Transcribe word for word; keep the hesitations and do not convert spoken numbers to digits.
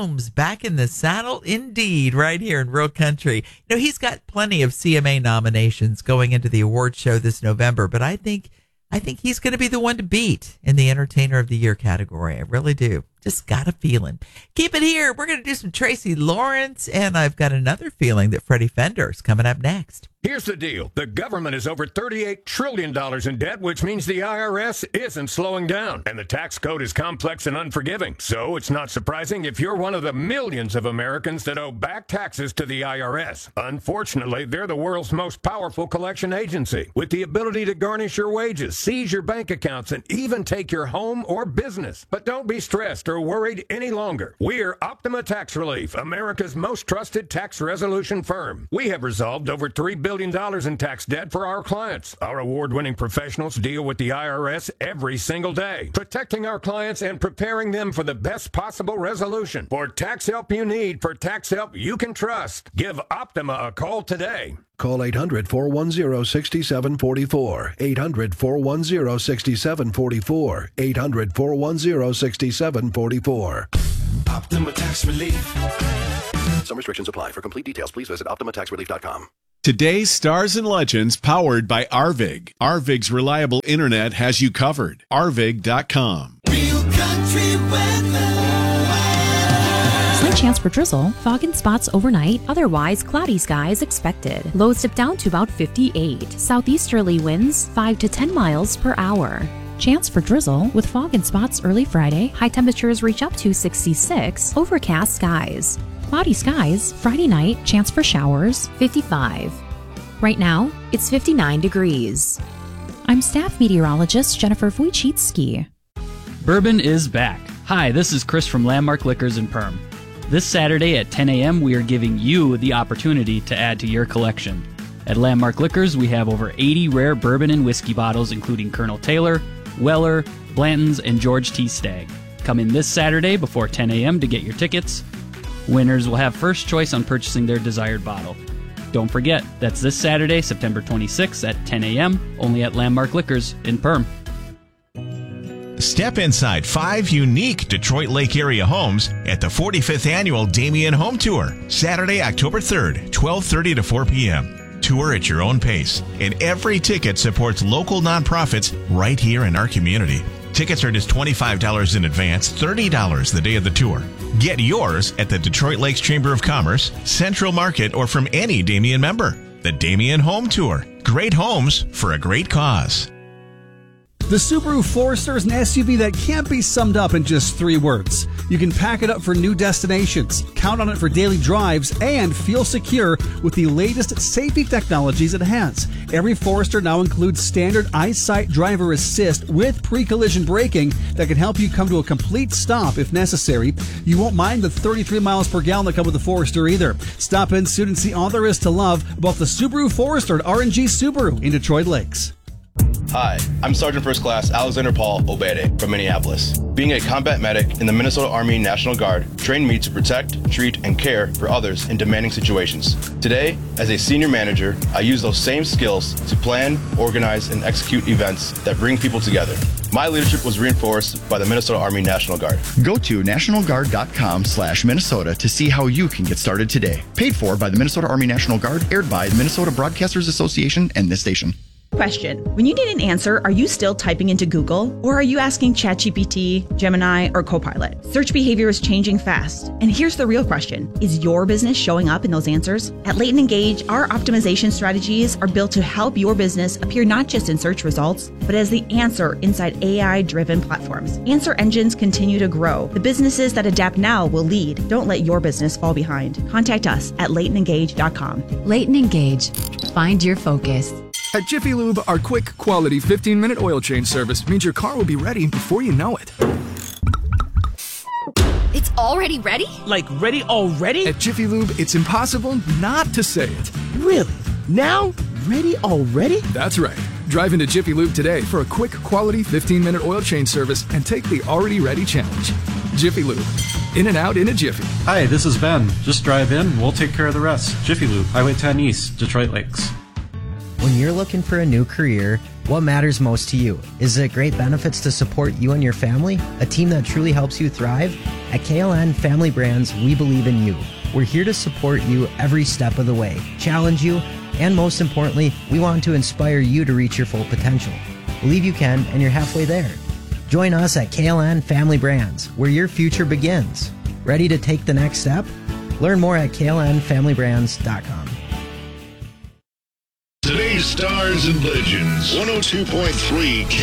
Holmes back in the saddle indeed, right here in Real Country. You know, he's got plenty of C M A nominations going into the award show this November, but I think I think he's going to be the one to beat in the Entertainer of the Year category. I really do. Just got a feeling. Keep it here. We're going to do some Tracy Lawrence, and I've got another feeling that Freddie Fender is coming up next. Here's the deal. The government is over thirty-eight trillion dollars in debt, which means the I R S isn't slowing down. And the tax code is complex and unforgiving. So it's not surprising if you're one of the millions of Americans that owe back taxes to the I R S. Unfortunately, they're the world's most powerful collection agency, with the ability to garnish your wages, seize your bank accounts, and even take your home or business. But don't be stressed or worried any longer. We're Optima Tax Relief, America's most trusted tax resolution firm. We have resolved over three billion dollars in tax debt for our clients. Our award-winning professionals deal with the I R S every single day, protecting our clients and preparing them for the best possible resolution. For tax help you need, for tax help you can trust, give Optima a call today. Call eight hundred, four one zero, six seven four four. eight hundred, four one zero, six seven four four. eight hundred, four one zero, six seven four four. Optima Tax Relief. Some restrictions apply. For complete details, please visit optima tax relief dot com. Today's Stars and Legends powered by Arvig. Arvig's reliable internet has you covered. arvig dot com. Real country weather. Slight chance for drizzle, fog and spots overnight, otherwise cloudy skies expected. Lows dip down to about fifty-eight. Southeasterly winds five to ten miles per hour. Chance for drizzle with fog and spots early Friday. High temperatures reach up to sixty-six. Overcast skies. Cloudy skies Friday night. Chance for showers fifty-five. Right now, it's fifty-nine degrees. I'm staff meteorologist Jennifer Wojcicki. Bourbon is back. Hi, this is Chris from Landmark Liquors in Perm. This Saturday at ten a.m., we are giving you the opportunity to add to your collection. At Landmark Liquors, we have over eighty rare bourbon and whiskey bottles, including Colonel Taylor, Weller, Blanton's, and George T. Stagg. Come in this Saturday before ten a.m. to get your tickets. Winners will have first choice on purchasing their desired bottle. Don't forget, that's this Saturday, September twenty-sixth at ten a.m., only at Landmark Liquors in Perm. Step inside five unique Detroit Lake area homes at the forty-fifth Annual Damien Home Tour, Saturday, October third, twelve thirty to four p.m. Tour at your own pace, and every ticket supports local nonprofits right here in our community. Tickets are just twenty-five dollars in advance, thirty dollars the day of the tour. Get yours at the Detroit Lakes Chamber of Commerce, Central Market, or from any Damien member. The Damien Home Tour. Great homes for a great cause. The Subaru Forester is an S U V that can't be summed up in just three words. You can pack it up for new destinations, count on it for daily drives, and feel secure with the latest safety technologies it has. Every Forester now includes standard EyeSight driver assist with pre-collision braking that can help you come to a complete stop if necessary. You won't mind the thirty-three miles per gallon that come with the Forester either. Stop in soon and see all there is to love about the Subaru Forester at R and G Subaru in Detroit Lakes. Hi, I'm Sergeant First Class Alexander Paul Obede from Minneapolis. Being a combat medic in the Minnesota Army National Guard trained me to protect, treat, and care for others in demanding situations. Today, as a senior manager, I use those same skills to plan, organize, and execute events that bring people together. My leadership was reinforced by the Minnesota Army National Guard. Go to national guard dot com slash Minnesota to see how you can get started today. Paid for by the Minnesota Army National Guard, aired by the Minnesota Broadcasters Association and this station. Question. When you need an answer, are you still typing into Google? Or are you asking ChatGPT, Gemini, or Copilot? Search behavior is changing fast. And here's the real question. Is your business showing up in those answers? At Leighton Engage, our optimization strategies are built to help your business appear not just in search results, but as the answer inside A I-driven platforms. Answer engines continue to grow. The businesses that adapt now will lead. Don't let your business fall behind. Contact us at leighton engage dot com. Leighton Engage. Find your focus. At Jiffy Lube, our quick, quality fifteen minute oil change service means your car will be ready before you know it. It's already ready? Like ready already? At Jiffy Lube, it's impossible not to say it. Really? Now? Ready already? That's right. Drive into Jiffy Lube today for a quick, quality fifteen minute oil change service and take the already ready challenge. Jiffy Lube. In and out in a jiffy. Hi, this is Ben. Just drive in, we'll take care of the rest. Jiffy Lube, Highway ten East, Detroit Lakes. When you're looking for a new career, What matters most to you? Is it great benefits to support you and your family? A team that truly helps you thrive? At K L N Family Brands, we believe in you. We're here to support you every step of the way, challenge you, and most importantly, we want to inspire you to reach your full potential. Believe you can, and you're halfway there. Join us at K L N Family Brands, where your future begins. Ready to take the next step? Learn more at K L N family brands dot com. Today's Stars and Legends, one oh two point three K